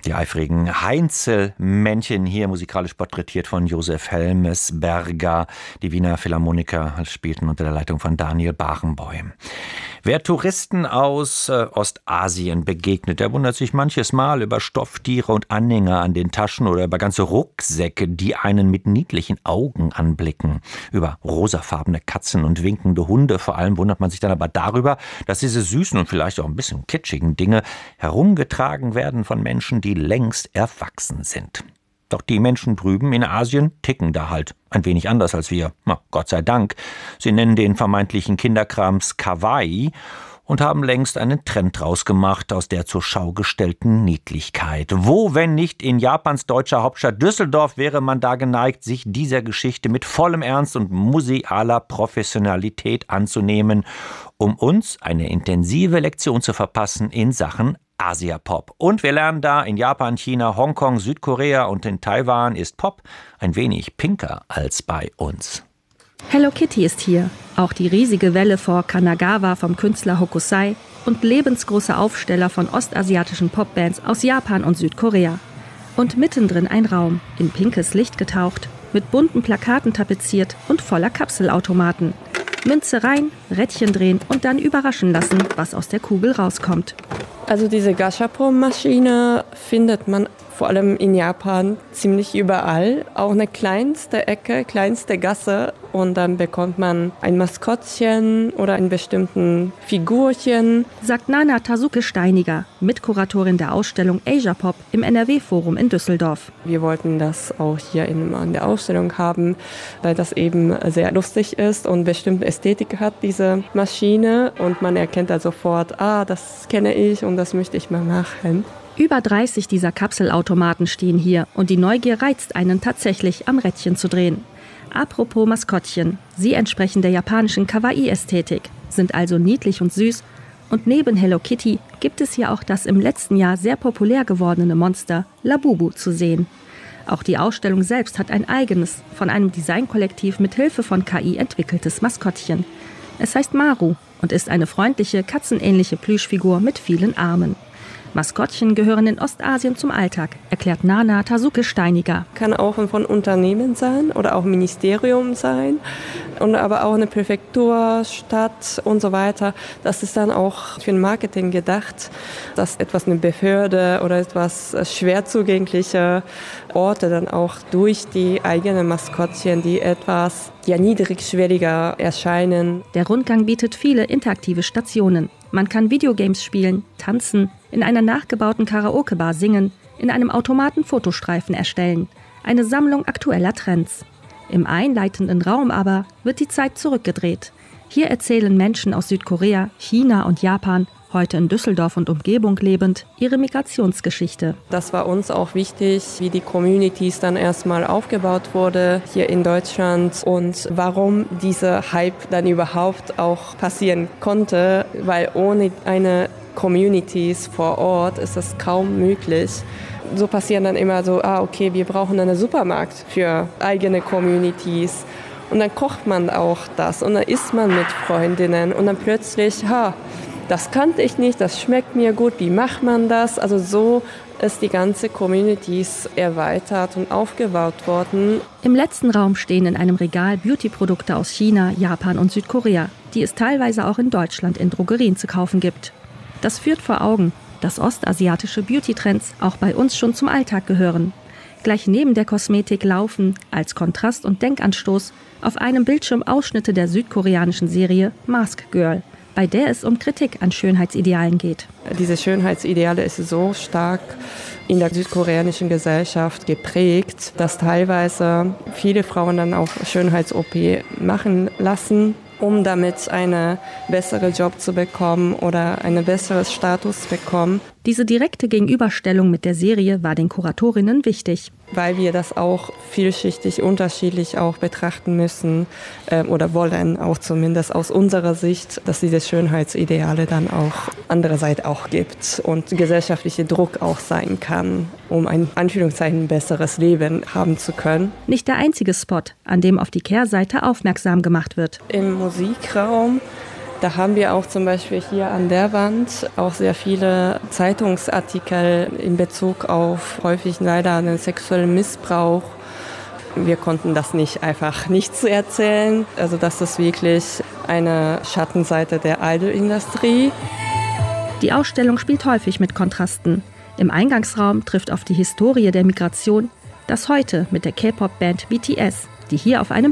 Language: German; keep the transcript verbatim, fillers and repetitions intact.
Die eifrigen Heinzelmännchen hier musikalisch porträtiert von Josef Helmesberger. Die Wiener Philharmoniker spielten unter der Leitung von Daniel Barenboim. Wer Touristen aus äh, Ostasien begegnet, der wundert sich manches Mal über Stofftiere und Anhänger an den Taschen oder über ganze Rucksäcke, die einen mit niedlichen Augen anblicken. Über rosafarbene Katzen und winkende Hunde. Vor allem wundert man sich dann aber darüber, dass diese süßen und vielleicht auch ein bisschen kitschigen Dinge herumgetragen werden von Menschen, die längst erwachsen sind. Doch die Menschen drüben in Asien ticken da halt ein wenig anders als wir. Na, Gott sei Dank. Sie nennen den vermeintlichen Kinderkrams Kawaii und haben längst einen Trend draus gemacht aus der zur Schau gestellten Niedlichkeit. Wo, wenn nicht in Japans deutscher Hauptstadt Düsseldorf, wäre man da geneigt, sich dieser Geschichte mit vollem Ernst und musealer Professionalität anzunehmen, um uns eine intensive Lektion zu verpassen in Sachen Asia-Pop. Und wir lernen da, in Japan, China, Hongkong, Südkorea und in Taiwan ist Pop ein wenig pinker als bei uns. Hello Kitty ist hier. Auch die riesige Welle vor Kanagawa vom Künstler Hokusai und lebensgroße Aufsteller von ostasiatischen Popbands aus Japan und Südkorea. Und mittendrin ein Raum, in pinkes Licht getaucht, mit bunten Plakaten tapeziert und voller Kapselautomaten. Münze rein, Rädchen drehen und dann überraschen lassen, was aus der Kugel rauskommt. Also diese Gashapon-Maschine findet man vor allem in Japan ziemlich überall. Auch eine kleinste Ecke, kleinste Gasse. Und dann bekommt man ein Maskottchen oder einen bestimmten Figurchen. Sagt Nana Tasuke-Steiniger, Mitkuratorin der Ausstellung Asia Pop im N R W-Forum in Düsseldorf. Wir wollten das auch hier in, in der Ausstellung haben, weil das eben sehr lustig ist und bestimmte Ästhetik hat, diese Maschine. Und man erkennt da sofort, ah, das kenne ich und das möchte ich mal machen. Über dreißig dieser Kapselautomaten stehen hier und die Neugier reizt einen tatsächlich, am Rädchen zu drehen. Apropos Maskottchen, sie entsprechen der japanischen Kawaii-Ästhetik, sind also niedlich und süß. Und neben Hello Kitty gibt es hier auch das im letzten Jahr sehr populär gewordene Monster Labubu zu sehen. Auch die Ausstellung selbst hat ein eigenes, von einem Designkollektiv mit Hilfe von K I entwickeltes Maskottchen. Es heißt Maru und ist eine freundliche, katzenähnliche Plüschfigur mit vielen Armen. Maskottchen gehören in Ostasien zum Alltag, erklärt Nana Tasuke-Steiniger. Kann auch von Unternehmen sein oder auch Ministerium sein und aber auch eine Präfektur, Stadt und so weiter. Das ist dann auch für ein Marketing gedacht, dass etwas eine Behörde oder etwas schwer zugängliche Orte dann auch durch die eigenen Maskottchen, die etwas ja niedrigschwelliger erscheinen. Der Rundgang bietet viele interaktive Stationen. Man kann Videogames spielen, tanzen, in einer nachgebauten Karaoke-Bar singen, in einem Automaten Fotostreifen erstellen. Eine Sammlung aktueller Trends. Im einleitenden Raum aber wird die Zeit zurückgedreht. Hier erzählen Menschen aus Südkorea, China und Japan, heute in Düsseldorf und Umgebung lebend, ihre Migrationsgeschichte. Das war uns auch wichtig, wie die Communities dann erstmal aufgebaut wurde hier in Deutschland und warum dieser Hype dann überhaupt auch passieren konnte, weil ohne eine Communities vor Ort ist das kaum möglich. So passieren dann immer so, ah okay, wir brauchen einen Supermarkt für eigene Communities. Und dann kocht man auch das und dann isst man mit Freundinnen und dann plötzlich, ha, das kannte ich nicht, das schmeckt mir gut, wie macht man das? Also so ist die ganze Communities erweitert und aufgebaut worden. Im letzten Raum stehen in einem Regal Beauty-Produkte aus China, Japan und Südkorea, die es teilweise auch in Deutschland in Drogerien zu kaufen gibt. Das führt vor Augen, dass ostasiatische Beauty-Trends auch bei uns schon zum Alltag gehören. Gleich neben der Kosmetik laufen, als Kontrast und Denkanstoß, auf einem Bildschirm Ausschnitte der südkoreanischen Serie Mask Girl, bei der es um Kritik an Schönheitsidealen geht. Diese Schönheitsideale ist so stark in der südkoreanischen Gesellschaft geprägt, dass teilweise viele Frauen dann auch Schönheits-O P machen lassen, um damit einen besseren Job zu bekommen oder einen besseren Status zu bekommen. Diese direkte Gegenüberstellung mit der Serie war den Kuratorinnen wichtig. Weil wir das auch vielschichtig, unterschiedlich auch betrachten müssen äh, oder wollen, auch zumindest aus unserer Sicht, dass diese Schönheitsideale dann auch andererseits auch gibt und gesellschaftlicher Druck auch sein kann, um ein Anführungszeichen besseres Leben haben zu können. Nicht der einzige Spot, an dem auf die Kehrseite aufmerksam gemacht wird. Im Musikraum Da haben wir auch zum Beispiel hier an der Wand auch sehr viele Zeitungsartikel in Bezug auf häufig leider einen sexuellen Missbrauch. Wir konnten das nicht einfach nicht zu erzählen. Also das ist wirklich eine Schattenseite der Idol-Industrie. Die Ausstellung spielt häufig mit Kontrasten. Im Eingangsraum trifft auf die Historie der Migration das Heute mit der K-Pop-Band B T S, die hier auf einem